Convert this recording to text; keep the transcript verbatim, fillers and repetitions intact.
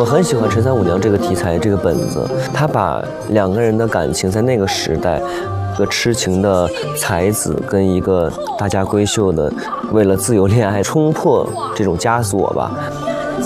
我很喜欢陈三五娘这个题材，这个本子，他把两个人的感情在那个时代，一个痴情的才子跟一个大家闺秀的，为了自由恋爱冲破这种枷锁吧，